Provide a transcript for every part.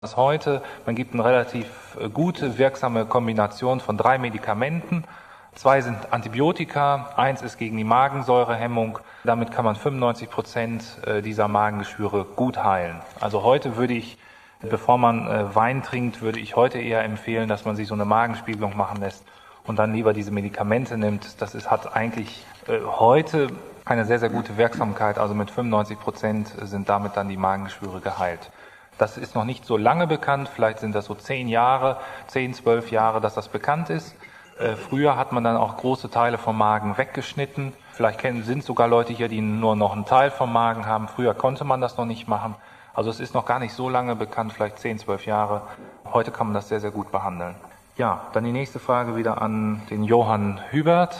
Heute, man gibt eine relativ gute, wirksame Kombination von 3 Medikamenten. 2 sind Antibiotika, 1 ist gegen die Magensäurehemmung. Damit kann man 95% dieser Magengeschwüre gut heilen. Also heute würde ich, bevor man Wein trinkt, würde ich heute eher empfehlen, dass man sich so eine Magenspiegelung machen lässt und dann lieber diese Medikamente nimmt. Hat eigentlich heute eine sehr, sehr gute Wirksamkeit. Also mit 95% sind damit dann die Magengeschwüre geheilt. Das ist noch nicht so lange bekannt, vielleicht sind das so 10, 12 Jahre, dass das bekannt ist. Früher hat man dann auch große Teile vom Magen weggeschnitten. Vielleicht sind sogar Leute hier, die nur noch einen Teil vom Magen haben. Früher konnte man das noch nicht machen. Also es ist noch gar nicht so lange bekannt, vielleicht 10, 12 Jahre. Heute kann man das sehr, sehr gut behandeln. Ja, dann die nächste Frage wieder an den Johann Hubert.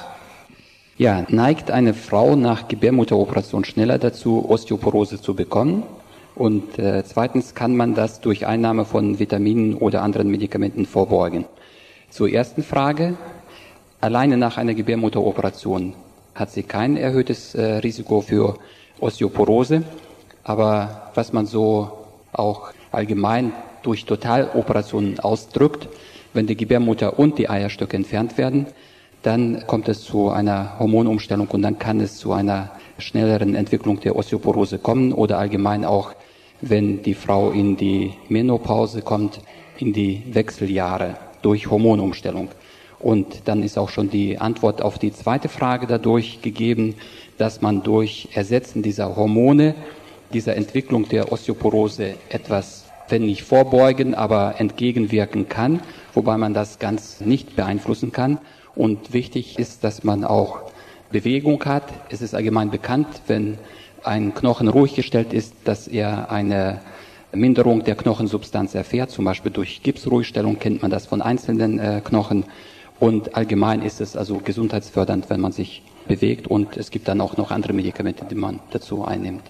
Ja, neigt eine Frau nach Gebärmutteroperation schneller dazu, Osteoporose zu bekommen? Und zweitens, kann man das durch Einnahme von Vitaminen oder anderen Medikamenten vorbeugen? Zur ersten Frage. Alleine nach einer Gebärmutteroperation hat sie kein erhöhtes Risiko für Osteoporose. Aber was man so auch allgemein durch Totaloperationen ausdrückt, wenn die Gebärmutter und die Eierstöcke entfernt werden, dann kommt es zu einer Hormonumstellung und dann kann es zu einer schnelleren Entwicklung der Osteoporose kommen oder allgemein auch, wenn die Frau in die Menopause kommt, in die Wechseljahre durch Hormonumstellung. Und dann ist auch schon die Antwort auf die zweite Frage dadurch gegeben, dass man durch Ersetzen dieser Hormone, dieser Entwicklung der Osteoporose etwas, wenn nicht vorbeugen, aber entgegenwirken kann, wobei man das ganz nicht beeinflussen kann. Und wichtig ist, dass man auch Bewegung hat. Es ist allgemein bekannt, wenn ein Knochen ruhig gestellt ist, dass er eine Minderung der Knochensubstanz erfährt. Zum Beispiel durch Gipsruhigstellung kennt man das von einzelnen Knochen. Und allgemein ist es also gesundheitsfördernd, wenn man sich bewegt. Und es gibt dann auch noch andere Medikamente, die man dazu einnimmt.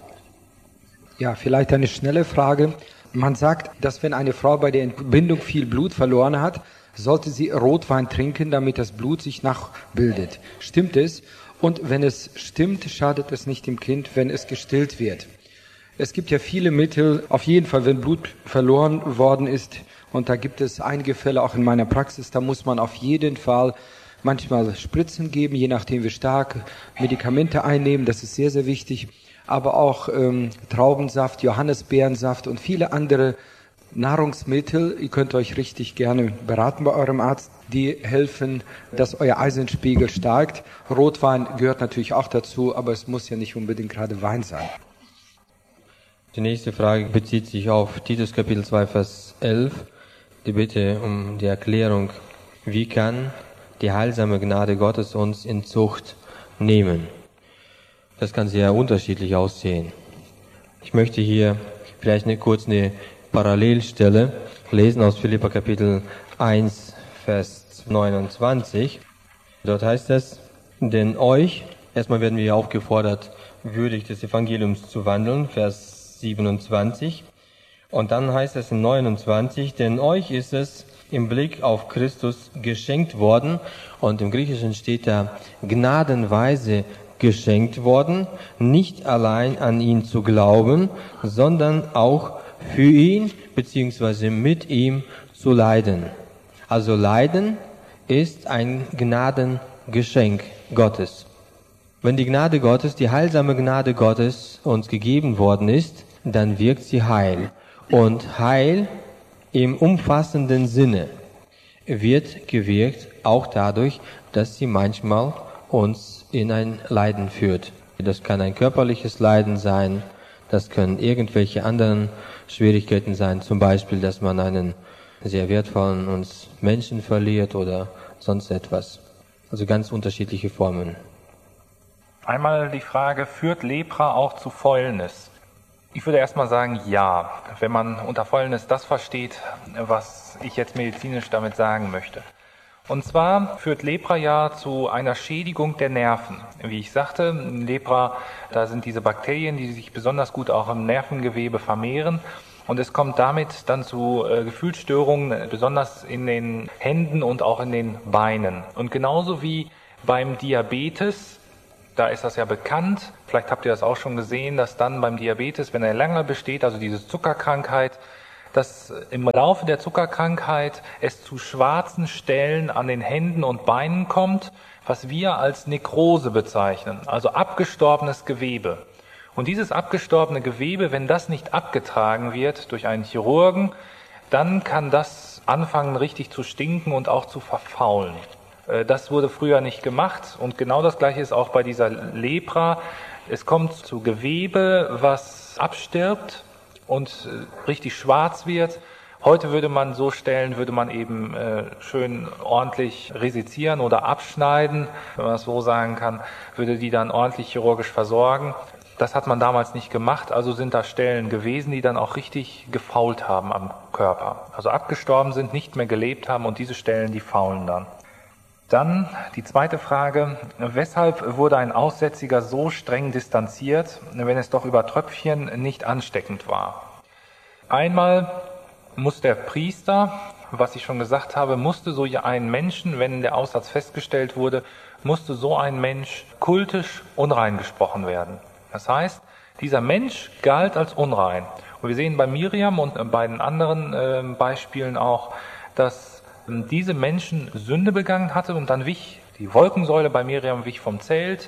Ja, vielleicht eine schnelle Frage. Man sagt, dass wenn eine Frau bei der Entbindung viel Blut verloren hat, sollte sie Rotwein trinken, damit das Blut sich nachbildet. Stimmt es? Und wenn es stimmt, schadet es nicht dem Kind, wenn es gestillt wird. Es gibt ja viele Mittel, auf jeden Fall, wenn Blut verloren worden ist, und da gibt es einige Fälle auch in meiner Praxis, da muss man auf jeden Fall manchmal Spritzen geben, je nachdem wie stark Medikamente einnehmen, das ist sehr, sehr wichtig. Aber auch Traubensaft, Johannisbeerensaft und viele andere Nahrungsmittel, ihr könnt euch richtig gerne beraten bei eurem Arzt, die helfen, dass euer Eisenspiegel steigt. Rotwein gehört natürlich auch dazu, aber es muss ja nicht unbedingt gerade Wein sein. Die nächste Frage bezieht sich auf Titus Kapitel 2, Vers 11. Die Bitte um die Erklärung, wie kann die heilsame Gnade Gottes uns in Zucht nehmen? Das kann sehr unterschiedlich aussehen. Ich möchte hier vielleicht kurz eine Parallelstelle lesen aus Philipper Kapitel 1, Vers 29. Dort heißt es, denn euch, erstmal werden wir aufgefordert, würdig des Evangeliums zu wandeln, Vers 27. Und dann heißt es in 29, denn euch ist es im Blick auf Christus geschenkt worden, und im Griechischen steht da gnadenweise geschenkt worden, nicht allein an ihn zu glauben, sondern auch für ihn bzw. mit ihm zu leiden. Also Leiden ist ein Gnadengeschenk Gottes. Wenn die Gnade Gottes, die heilsame Gnade Gottes uns gegeben worden ist, dann wirkt sie Heil. Und Heil im umfassenden Sinne wird gewirkt auch dadurch, dass sie manchmal uns in ein Leiden führt. Das kann ein körperliches Leiden sein, das können irgendwelche anderen Schwierigkeiten sein, zum Beispiel, dass man einen sehr wertvollen uns Menschen verliert oder sonst etwas. Also ganz unterschiedliche Formen. Einmal die Frage, führt Lepra auch zu Fäulnis? Ich würde erstmal sagen, ja, wenn man unter Fäulnis das versteht, was ich jetzt medizinisch damit sagen möchte. Und zwar führt Lepra ja zu einer Schädigung der Nerven. Wie ich sagte, Lepra, da sind diese Bakterien, die sich besonders gut auch im Nervengewebe vermehren. Und es kommt damit dann zu Gefühlsstörungen, besonders in den Händen und auch in den Beinen. Und genauso wie beim Diabetes, da ist das ja bekannt, vielleicht habt ihr das auch schon gesehen, dass dann beim Diabetes, wenn er lange besteht, also diese Zuckerkrankheit, dass im Laufe der Zuckerkrankheit es zu schwarzen Stellen an den Händen und Beinen kommt, was wir als Nekrose bezeichnen, also abgestorbenes Gewebe. Und dieses abgestorbene Gewebe, wenn das nicht abgetragen wird durch einen Chirurgen, dann kann das anfangen richtig zu stinken und auch zu verfaulen. Das wurde früher nicht gemacht und genau das Gleiche ist auch bei dieser Lepra. Es kommt zu Gewebe, was abstirbt und richtig schwarz wird. Heute würde man so stellen, würde man eben schön ordentlich resizieren oder abschneiden, wenn man es so sagen kann, würde die dann ordentlich chirurgisch versorgen. Das hat man damals nicht gemacht, also sind da Stellen gewesen, die dann auch richtig gefault haben am Körper. Also abgestorben sind, nicht mehr gelebt haben und diese Stellen, die faulen dann. Dann die zweite Frage, weshalb wurde ein Aussätziger so streng distanziert, wenn es doch über Tröpfchen nicht ansteckend war? Einmal muss der Priester, was ich schon gesagt habe, musste so einen Menschen, wenn der Aussatz festgestellt wurde, musste so ein Mensch kultisch unrein gesprochen werden. Das heißt, dieser Mensch galt als unrein. Und wir sehen bei Miriam und bei den anderen Beispielen auch, dass diese Menschen Sünde begangen hatte und dann wich die Wolkensäule bei Miriam wich vom Zelt.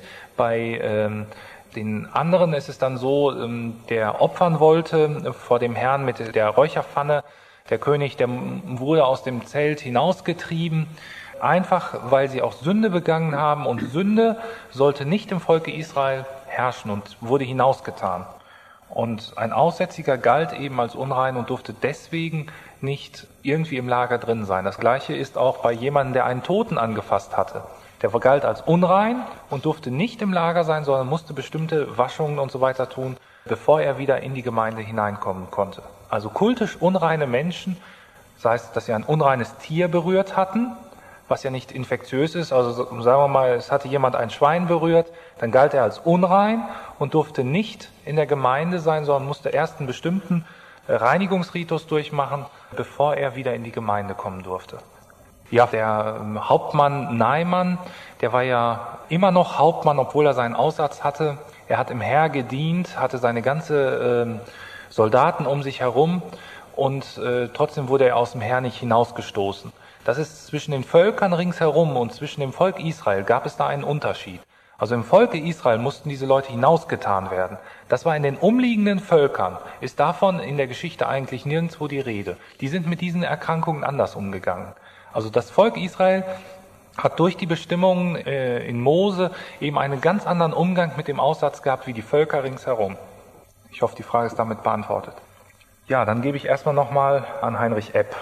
Bei den anderen ist es dann so, der opfern wollte vor dem Herrn mit der Räucherpfanne. Der König, der wurde aus dem Zelt hinausgetrieben, einfach weil sie auch Sünde begangen haben. Und Sünde sollte nicht im Volke Israel herrschen und wurde hinausgetan. Und ein Aussätziger galt eben als unrein und durfte deswegen nicht irgendwie im Lager drin sein. Das Gleiche ist auch bei jemandem, der einen Toten angefasst hatte. Der galt als unrein und durfte nicht im Lager sein, sondern musste bestimmte Waschungen und so weiter tun, bevor er wieder in die Gemeinde hineinkommen konnte. Also kultisch unreine Menschen, sei es, dass sie ein unreines Tier berührt hatten, was ja nicht infektiös ist, also sagen wir mal, es hatte jemand ein Schwein berührt, dann galt er als unrein und durfte nicht in der Gemeinde sein, sondern musste erst einen bestimmten Reinigungsritus durchmachen, bevor er wieder in die Gemeinde kommen durfte. Ja, der Hauptmann Naaman, der war ja immer noch Hauptmann, obwohl er seinen Aussatz hatte. Er hat im Heer gedient, hatte seine ganze Soldaten um sich herum und trotzdem wurde er aus dem Heer nicht hinausgestoßen. Das ist zwischen den Völkern ringsherum und zwischen dem Volk Israel gab es da einen Unterschied. Also im Volke Israel mussten diese Leute hinausgetan werden. Das war in den umliegenden Völkern, ist davon in der Geschichte eigentlich nirgendwo die Rede. Die sind mit diesen Erkrankungen anders umgegangen. Also das Volk Israel hat durch die Bestimmungen in Mose eben einen ganz anderen Umgang mit dem Aussatz gehabt wie die Völker ringsherum. Ich hoffe, die Frage ist damit beantwortet. Ja, dann gebe ich erstmal nochmal an Heinrich Epp.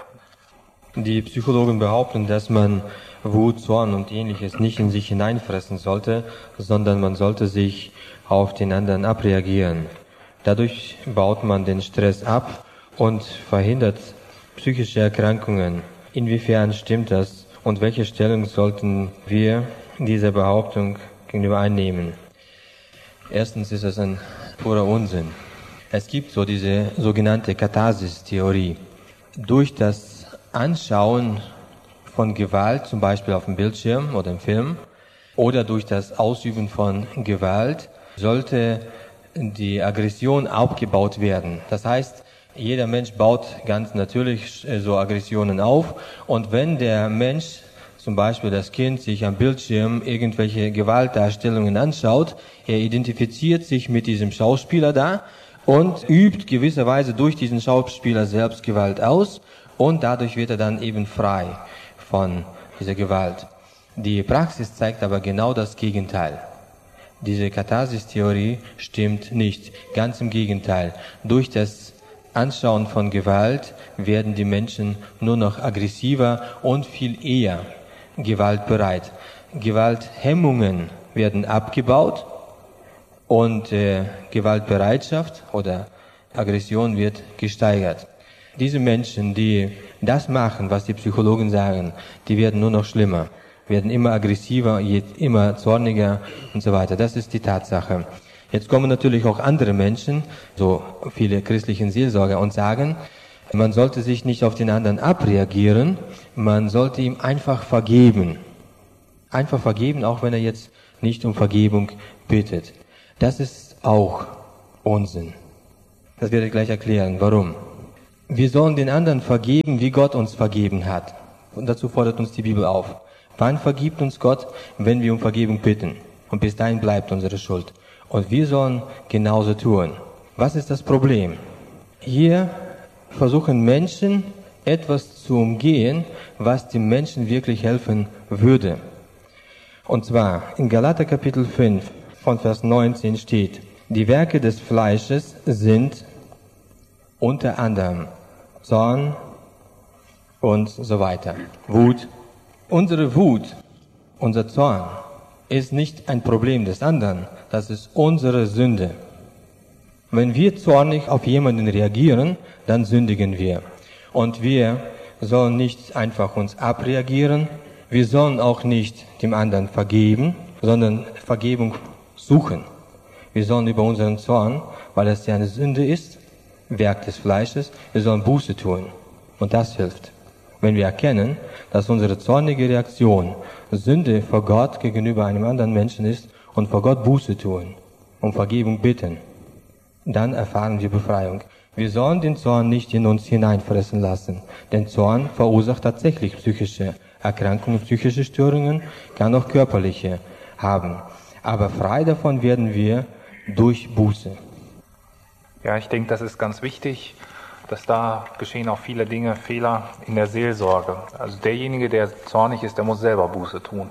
Die Psychologen behaupten, dass man Wut, Zorn und Ähnliches nicht in sich hineinfressen sollte, sondern man sollte sich auf den anderen abreagieren. Dadurch baut man den Stress ab und verhindert psychische Erkrankungen. Inwiefern stimmt das und welche Stellung sollten wir dieser Behauptung gegenüber einnehmen? Erstens ist es ein purer Unsinn. Es gibt so diese sogenannte Katharsis-Theorie. Durch das Anschauen von Gewalt, zum Beispiel auf dem Bildschirm oder im Film, oder durch das Ausüben von Gewalt, sollte die Aggression aufgebaut werden. Das heißt, jeder Mensch baut ganz natürlich so Aggressionen auf und wenn der Mensch, zum Beispiel das Kind, sich am Bildschirm irgendwelche Gewaltdarstellungen anschaut, er identifiziert sich mit diesem Schauspieler da und übt gewisserweise durch diesen Schauspieler selbst Gewalt aus und dadurch wird er dann eben frei von dieser Gewalt. Die Praxis zeigt aber genau das Gegenteil. Diese Katharsis-Theorie stimmt nicht. Ganz im Gegenteil. Durch das Anschauen von Gewalt werden die Menschen nur noch aggressiver und viel eher gewaltbereit. Gewalthemmungen werden abgebaut und Gewaltbereitschaft oder Aggression wird gesteigert. Diese Menschen, die das machen, was die Psychologen sagen, die werden nur noch schlimmer, werden immer aggressiver, immer zorniger und so weiter. Das ist die Tatsache. Jetzt kommen natürlich auch andere Menschen, so viele christliche Seelsorger, und sagen, man sollte sich nicht auf den anderen abreagieren, man sollte ihm einfach vergeben. Einfach vergeben, auch wenn er jetzt nicht um Vergebung bittet. Das ist auch Unsinn. Das werde ich gleich erklären. Warum? Wir sollen den anderen vergeben, wie Gott uns vergeben hat. Und dazu fordert uns die Bibel auf. Wann vergibt uns Gott? Wenn wir um Vergebung bitten. Und bis dahin bleibt unsere Schuld. Und wir sollen genauso tun. Was ist das Problem? Hier versuchen Menschen, etwas zu umgehen, was dem Menschen wirklich helfen würde. Und zwar in Galater Kapitel 5 von Vers 19 steht, die Werke des Fleisches sind unter anderem Zorn und so weiter. Wut. Unsere Wut, unser Zorn ist nicht ein Problem des anderen, das ist unsere Sünde. Wenn wir zornig auf jemanden reagieren, dann sündigen wir. Und wir sollen nicht einfach uns abreagieren, wir sollen auch nicht dem anderen vergeben, sondern Vergebung suchen. Wir sollen über unseren Zorn, weil es ja eine Sünde ist, Werk des Fleisches, wir sollen Buße tun. Und das hilft. Wenn wir erkennen, dass unsere zornige Reaktion Sünde vor Gott gegenüber einem anderen Menschen ist und vor Gott Buße tun, um Vergebung bitten, dann erfahren wir Befreiung. Wir sollen den Zorn nicht in uns hineinfressen lassen, denn Zorn verursacht tatsächlich psychische Erkrankungen, psychische Störungen, kann auch körperliche haben. Aber frei davon werden wir durch Buße. Ja, ich denke, das ist ganz wichtig, dass da geschehen auch viele Dinge, Fehler in der Seelsorge. Also derjenige, der zornig ist, der muss selber Buße tun.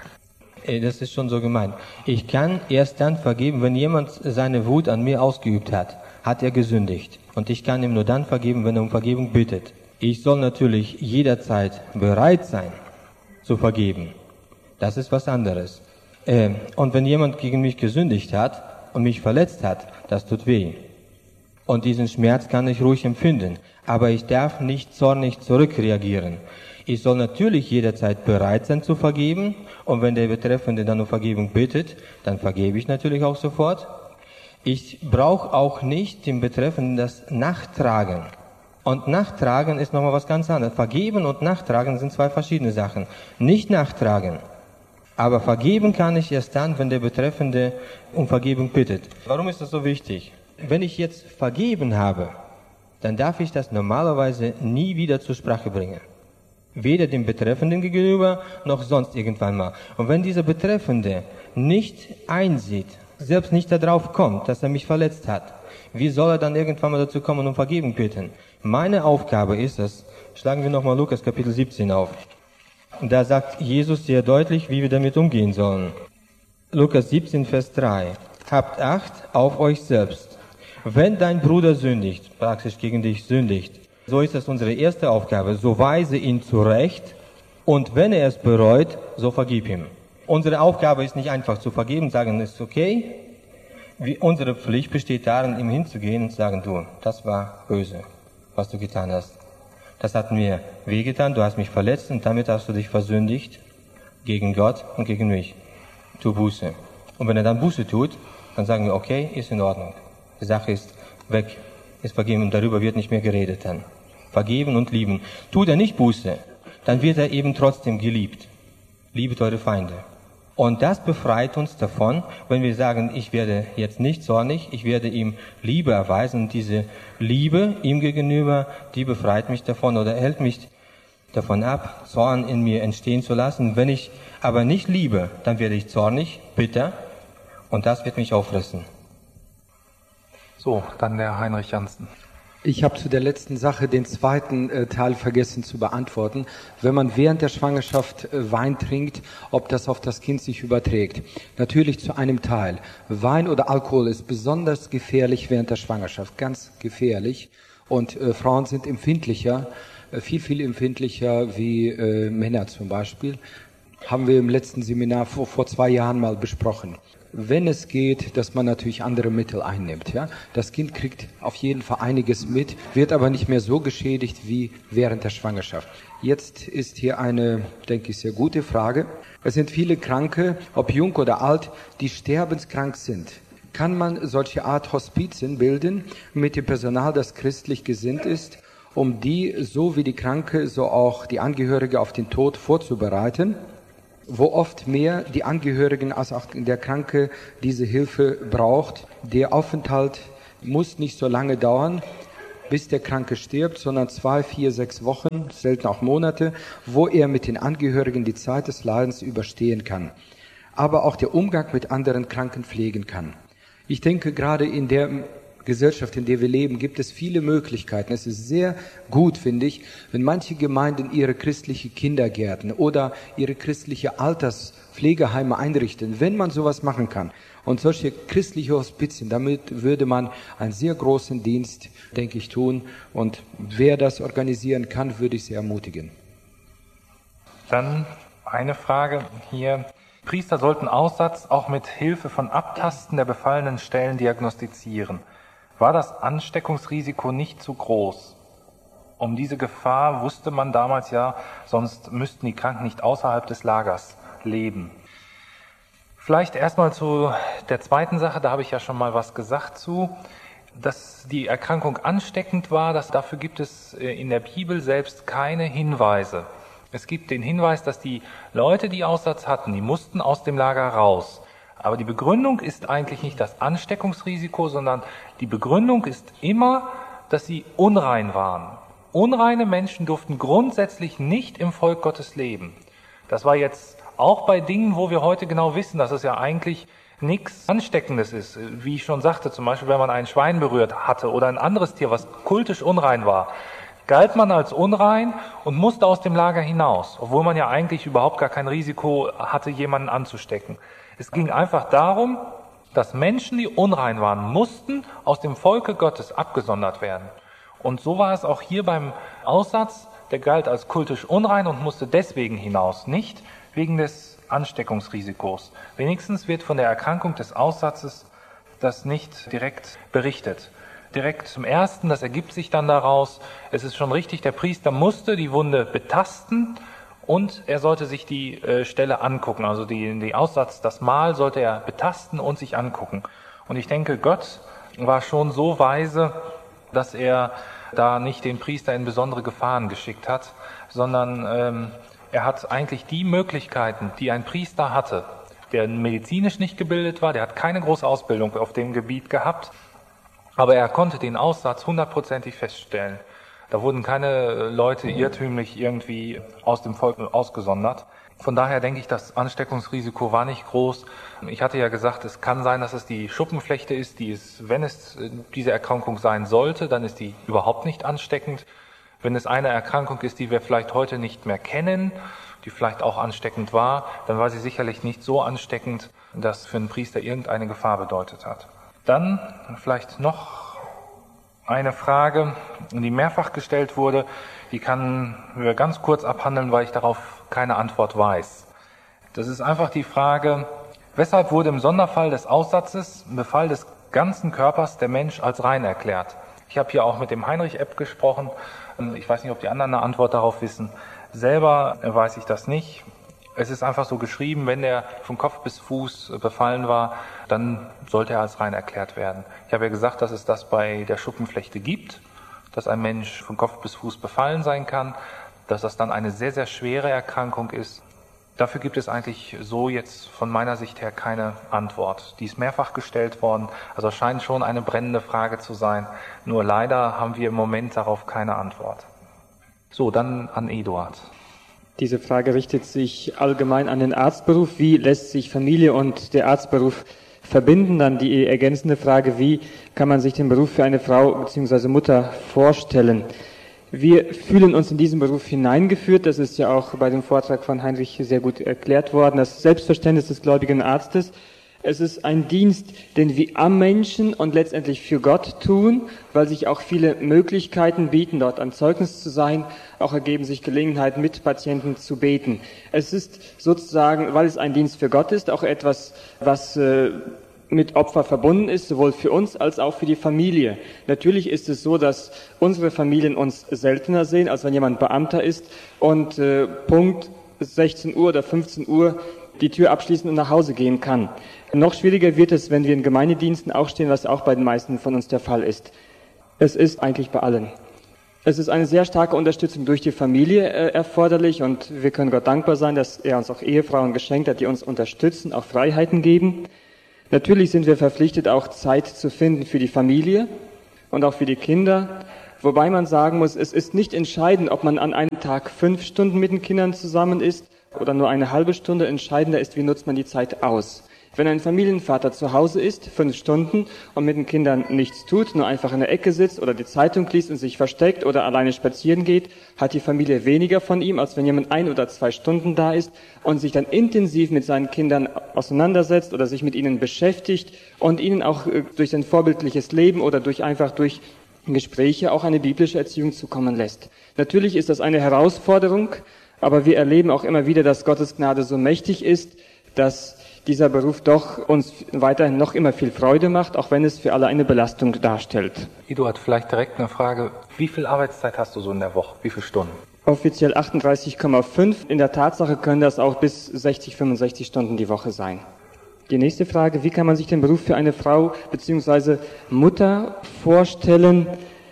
Das ist schon so gemeint. Ich kann erst dann vergeben, wenn jemand seine Wut an mir ausgeübt hat, hat er gesündigt. Und ich kann ihm nur dann vergeben, wenn er um Vergebung bittet. Ich soll natürlich jederzeit bereit sein, zu vergeben. Das ist was anderes. Und wenn jemand gegen mich gesündigt hat und mich verletzt hat, das tut weh. Und diesen Schmerz kann ich ruhig empfinden. Aber ich darf nicht zornig zurückreagieren. Ich soll natürlich jederzeit bereit sein zu vergeben. Und wenn der Betreffende dann um Vergebung bittet, dann vergebe ich natürlich auch sofort. Ich brauche auch nicht dem Betreffenden das Nachtragen. Und Nachtragen ist nochmal was ganz anderes. Vergeben und Nachtragen sind zwei verschiedene Sachen. Nicht nachtragen. Aber vergeben kann ich erst dann, wenn der Betreffende um Vergebung bittet. Warum ist das so wichtig? Wenn ich jetzt vergeben habe, dann darf ich das normalerweise nie wieder zur Sprache bringen. Weder dem Betreffenden gegenüber, noch sonst irgendwann mal. Und wenn dieser Betreffende nicht einsieht, selbst nicht darauf kommt, dass er mich verletzt hat, wie soll er dann irgendwann mal dazu kommen und um Vergebung bitten? Meine Aufgabe ist es, schlagen wir nochmal Lukas Kapitel 17 auf. Und da sagt Jesus sehr deutlich, wie wir damit umgehen sollen. Lukas 17, Vers 3. Habt Acht auf euch selbst. Wenn dein Bruder sündigt, praktisch gegen dich sündigt, so ist es unsere erste Aufgabe, so weise ihn zurecht und wenn er es bereut, so vergib ihm. Unsere Aufgabe ist nicht einfach zu vergeben, sagen, ist okay. Unsere Pflicht besteht darin, ihm hinzugehen und zu sagen, du, das war böse, was du getan hast. Das hat mir wehgetan, du hast mich verletzt und damit hast du dich versündigt gegen Gott und gegen mich. Tu Buße. Und wenn er dann Buße tut, dann sagen wir, okay, ist in Ordnung. Die Sache ist weg, ist vergeben und darüber wird nicht mehr geredet dann. Vergeben und lieben. Tut er nicht Buße, dann wird er eben trotzdem geliebt. Liebet eure Feinde. Und das befreit uns davon, wenn wir sagen, ich werde jetzt nicht zornig, ich werde ihm Liebe erweisen. Und diese Liebe ihm gegenüber, die befreit mich davon oder hält mich davon ab, Zorn in mir entstehen zu lassen. Wenn ich aber nicht liebe, dann werde ich zornig, bitter und das wird mich auffressen. So, dann der Heinrich Janssen. Ich habe zu der letzten Sache den zweiten Teil vergessen zu beantworten. Wenn man während der Schwangerschaft Wein trinkt, ob das auf das Kind sich überträgt. Natürlich zu einem Teil. Wein oder Alkohol ist besonders gefährlich während der Schwangerschaft, ganz gefährlich. Und Frauen sind empfindlicher, viel empfindlicher wie Männer zum Beispiel. Haben wir im letzten Seminar vor 2 Jahren mal besprochen. Wenn es geht, dass man natürlich andere Mittel einnimmt. Ja? Das Kind kriegt auf jeden Fall einiges mit, wird aber nicht mehr so geschädigt wie während der Schwangerschaft. Jetzt ist hier eine, denke ich, sehr gute Frage. Es sind viele Kranke, ob jung oder alt, die sterbenskrank sind. Kann man solche Art Hospizien bilden mit dem Personal, das christlich gesinnt ist, um die, so wie die Kranke, so auch die Angehörige auf den Tod vorzubereiten? Wo oft mehr die Angehörigen als auch der Kranke diese Hilfe braucht. Der Aufenthalt muss nicht so lange dauern bis der Kranke stirbt, sondern 2, 4, 6 Wochen, selten auch Monate, wo er mit den Angehörigen die Zeit des Leidens überstehen kann. Aber auch der Umgang mit anderen Kranken pflegen kann. Ich denke, gerade in der Gesellschaft, in der wir leben, gibt es viele Möglichkeiten. Es ist sehr gut, finde ich, wenn manche Gemeinden ihre christliche Kindergärten oder ihre christliche Alterspflegeheime einrichten, wenn man sowas machen kann. Und solche christliche Hospizien, damit würde man einen sehr großen Dienst, denke ich, tun. Und wer das organisieren kann, würde ich sehr ermutigen. Dann eine Frage hier. Priester sollten Aussatz auch mit Hilfe von Abtasten der befallenen Stellen diagnostizieren. War das Ansteckungsrisiko nicht zu groß? Um diese Gefahr wusste man damals ja, sonst müssten die Kranken nicht außerhalb des Lagers leben. Vielleicht erstmal zu der zweiten Sache, da habe ich ja schon mal was gesagt zu, dass die Erkrankung ansteckend war, dafür gibt es in der Bibel selbst keine Hinweise. Es gibt den Hinweis, dass die Leute, die Aussatz hatten, die mussten aus dem Lager raus. Aber die Begründung ist eigentlich nicht das Ansteckungsrisiko, sondern die Begründung ist immer, dass sie unrein waren. Unreine Menschen durften grundsätzlich nicht im Volk Gottes leben. Das war jetzt auch bei Dingen, wo wir heute genau wissen, dass es ja eigentlich nichts Ansteckendes ist. Wie ich schon sagte, zum Beispiel, wenn man ein Schwein berührt hatte oder ein anderes Tier, was kultisch unrein war, galt man als unrein und musste aus dem Lager hinaus, obwohl man ja eigentlich überhaupt gar kein Risiko hatte, jemanden anzustecken. Es ging einfach darum, dass Menschen, die unrein waren, mussten aus dem Volke Gottes abgesondert werden. Und so war es auch hier beim Aussatz, der galt als kultisch unrein und musste deswegen hinaus, nicht wegen des Ansteckungsrisikos. Wenigstens wird von der Erkrankung des Aussatzes das nicht direkt berichtet. Direkt zum Ersten, das ergibt sich dann daraus, es ist schon richtig, der Priester musste die Wunde betasten und er sollte sich die Stelle angucken, also die Aussatz, das Mal sollte er betasten und sich angucken. Und ich denke, Gott war schon so weise, dass er da nicht den Priester in besondere Gefahren geschickt hat, sondern er hat eigentlich die Möglichkeiten, die ein Priester hatte, der medizinisch nicht gebildet war, der hat keine große Ausbildung auf dem Gebiet gehabt, aber er konnte den Aussatz 100%ig feststellen. Da wurden keine Leute irrtümlich irgendwie aus dem Volk ausgesondert. Von daher denke ich, das Ansteckungsrisiko war nicht groß. Ich hatte ja gesagt, es kann sein, dass es die Schuppenflechte ist, die es, wenn es diese Erkrankung sein sollte, dann ist die überhaupt nicht ansteckend. Wenn es eine Erkrankung ist, die wir vielleicht heute nicht mehr kennen, die vielleicht auch ansteckend war, dann war sie sicherlich nicht so ansteckend, dass für einen Priester irgendeine Gefahr bedeutet hat. Dann vielleicht noch eine Frage, die mehrfach gestellt wurde, die kann wir ganz kurz abhandeln, weil ich darauf keine Antwort weiß. Das ist einfach die Frage, weshalb wurde im Sonderfall des Aussatzes, im Befall des ganzen Körpers, der Mensch als rein erklärt? Ich habe hier auch mit dem Heinrich-Epp gesprochen. Ich weiß nicht, ob die anderen eine Antwort darauf wissen. Selber weiß ich das nicht. Es ist einfach so geschrieben, wenn er von Kopf bis Fuß befallen war, dann sollte er als rein erklärt werden. Ich habe ja gesagt, dass es das bei der Schuppenflechte gibt, dass ein Mensch von Kopf bis Fuß befallen sein kann, dass das dann eine sehr, sehr schwere Erkrankung ist. Dafür gibt es eigentlich so jetzt von meiner Sicht her keine Antwort. Die ist mehrfach gestellt worden, also scheint schon eine brennende Frage zu sein. Nur leider haben wir im Moment darauf keine Antwort. So, dann an Eduard. Diese Frage richtet sich allgemein an den Arztberuf. Wie lässt sich Familie und der Arztberuf verbinden? Dann die ergänzende Frage, wie kann man sich den Beruf für eine Frau bzw. Mutter vorstellen? Wir fühlen uns in diesen Beruf hineingeführt. Das ist ja auch bei dem Vortrag von Heinrich sehr gut erklärt worden. Das Selbstverständnis des gläubigen Arztes. Es ist ein Dienst, den wir am Menschen und letztendlich für Gott tun, weil sich auch viele Möglichkeiten bieten, dort ein Zeugnis zu sein. Auch ergeben sich Gelegenheiten, mit Patienten zu beten. Es ist sozusagen, weil es ein Dienst für Gott ist, auch etwas, was mit Opfer verbunden ist, sowohl für uns als auch für die Familie. Natürlich ist es so, dass unsere Familien uns seltener sehen, als wenn jemand Beamter ist und Punkt 16 Uhr oder 15 Uhr die Tür abschließen und nach Hause gehen kann. Noch schwieriger wird es, wenn wir in Gemeindediensten auch stehen, was auch bei den meisten von uns der Fall ist. Es ist eigentlich bei allen. Es ist eine sehr starke Unterstützung durch die Familie erforderlich und wir können Gott dankbar sein, dass er uns auch Ehefrauen geschenkt hat, die uns unterstützen, auch Freiheiten geben. Natürlich sind wir verpflichtet, auch Zeit zu finden für die Familie und auch für die Kinder. Wobei man sagen muss, es ist nicht entscheidend, ob man an einem Tag 5 Stunden mit den Kindern zusammen ist oder nur eine halbe Stunde. Entscheidender ist, wie nutzt man die Zeit aus. Wenn ein Familienvater zu Hause ist, 5 Stunden und mit den Kindern nichts tut, nur einfach in der Ecke sitzt oder die Zeitung liest und sich versteckt oder alleine spazieren geht, hat die Familie weniger von ihm, als wenn jemand 1 oder 2 Stunden da ist und sich dann intensiv mit seinen Kindern auseinandersetzt oder sich mit ihnen beschäftigt und ihnen auch durch sein vorbildliches Leben oder durch Gespräche auch eine biblische Erziehung zukommen lässt. Natürlich ist das eine Herausforderung, aber wir erleben auch immer wieder, dass Gottes Gnade so mächtig ist, dass dieser Beruf doch uns weiterhin noch immer viel Freude macht, auch wenn es für alle eine Belastung darstellt. Eduard, vielleicht direkt eine Frage. Wie viel Arbeitszeit hast du so in der Woche? Wie viele Stunden? Offiziell 38,5. In der Tatsache können das auch bis 60, 65 Stunden die Woche sein. Die nächste Frage, wie kann man sich den Beruf für eine Frau bzw. Mutter vorstellen?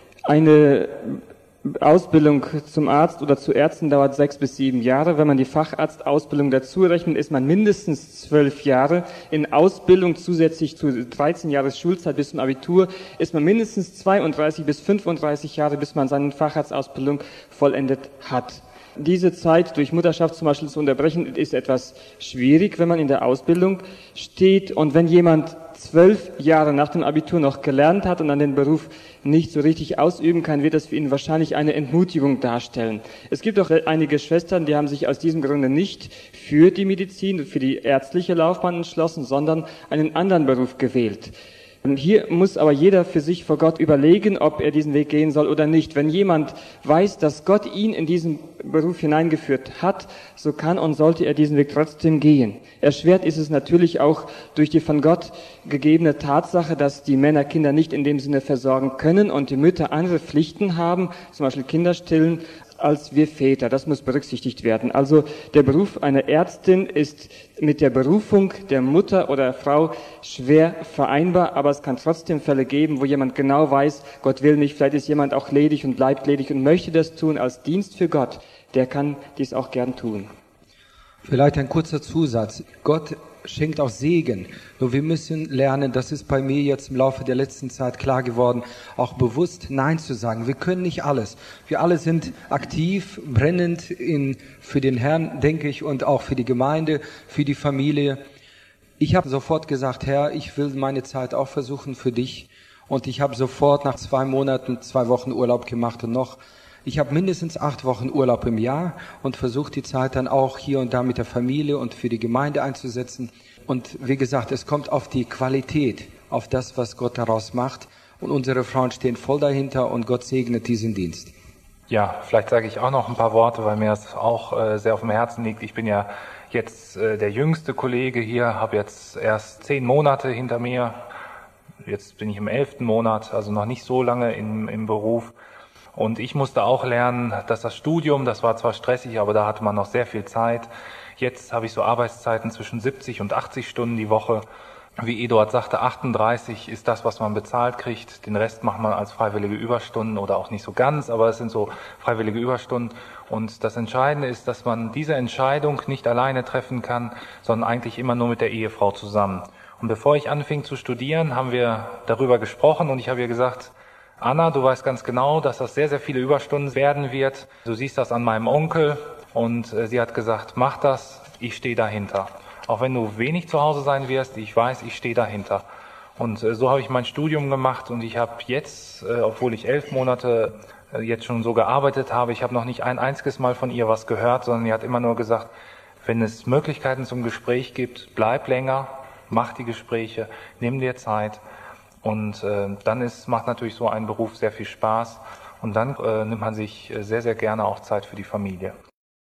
Eine Ausbildung zum Arzt oder zu Ärzten dauert 6 bis 7 Jahre. Wenn man die Facharztausbildung dazu rechnet, ist man mindestens 12 Jahre. In Ausbildung zusätzlich zu 13 Jahre Schulzeit bis zum Abitur ist man mindestens 32 bis 35 Jahre, bis man seine Facharztausbildung vollendet hat. Diese Zeit durch Mutterschaft zum Beispiel zu unterbrechen, ist etwas schwierig, wenn man in der Ausbildung steht. Und wenn jemand 12 Jahre nach dem Abitur noch gelernt hat und an den Beruf nicht so richtig ausüben kann, wird das für ihn wahrscheinlich eine Entmutigung darstellen. Es gibt auch einige Schwestern, die haben sich aus diesem Grunde nicht für die Medizin, für die ärztliche Laufbahn entschlossen, sondern einen anderen Beruf gewählt. Hier muss aber jeder für sich vor Gott überlegen, ob er diesen Weg gehen soll oder nicht. Wenn jemand weiß, dass Gott ihn in diesen Beruf hineingeführt hat, so kann und sollte er diesen Weg trotzdem gehen. Erschwert ist es natürlich auch durch die von Gott gegebene Tatsache, dass die Männer Kinder nicht in dem Sinne versorgen können und die Mütter andere Pflichten haben, zum Beispiel Kinder stillen, als wir Väter. Das muss berücksichtigt werden. Also der Beruf einer Ärztin ist mit der Berufung der Mutter oder Frau schwer vereinbar, aber es kann trotzdem Fälle geben, wo jemand genau weiß, Gott will nicht, vielleicht ist jemand auch ledig und bleibt ledig und möchte das tun als Dienst für Gott. Der kann dies auch gern tun. Vielleicht ein kurzer Zusatz. Gott schenkt auch Segen. Nur wir müssen lernen, das ist bei mir jetzt im Laufe der letzten Zeit klar geworden, auch bewusst Nein zu sagen. Wir können nicht alles. Wir alle sind aktiv, brennend für den Herrn, denke ich, und auch für die Gemeinde, für die Familie. Ich habe sofort gesagt, Herr, ich will meine Zeit auch versuchen für dich. Und ich habe sofort nach 2 Monaten 2 Wochen Urlaub gemacht und ich habe mindestens 8 Wochen Urlaub im Jahr und versuche die Zeit dann auch hier und da mit der Familie und für die Gemeinde einzusetzen. Und wie gesagt, es kommt auf die Qualität, auf das, was Gott daraus macht. Und unsere Frauen stehen voll dahinter und Gott segnet diesen Dienst. Ja, vielleicht sage ich auch noch ein paar Worte, weil mir das auch sehr auf dem Herzen liegt. Ich bin ja jetzt der jüngste Kollege hier, habe jetzt erst 10 Monate hinter mir. Jetzt bin ich im 11. Monat, also noch nicht so lange im Beruf. Und ich musste auch lernen, dass das Studium, das war zwar stressig, aber da hatte man noch sehr viel Zeit. Jetzt habe ich so Arbeitszeiten zwischen 70 und 80 Stunden die Woche. Wie Eduard sagte, 38 ist das, was man bezahlt kriegt. Den Rest macht man als freiwillige Überstunden oder auch nicht so ganz, aber es sind so freiwillige Überstunden. Und das Entscheidende ist, dass man diese Entscheidung nicht alleine treffen kann, sondern eigentlich immer nur mit der Ehefrau zusammen. Und bevor ich anfing zu studieren, haben wir darüber gesprochen und ich habe ihr gesagt, Anna, du weißt ganz genau, dass das sehr, sehr viele Überstunden werden wird. Du siehst das an meinem Onkel und sie hat gesagt, mach das, ich stehe dahinter. Auch wenn du wenig zu Hause sein wirst, ich weiß, ich stehe dahinter. Und so habe ich mein Studium gemacht und ich habe jetzt, obwohl ich 11 Monate jetzt schon so gearbeitet habe, ich habe noch nicht ein einziges Mal von ihr was gehört, sondern sie hat immer nur gesagt, wenn es Möglichkeiten zum Gespräch gibt, bleib länger, mach die Gespräche, nimm dir Zeit. Und dann macht natürlich so ein Beruf sehr viel Spaß und dann nimmt man sich sehr, sehr gerne auch Zeit für die Familie.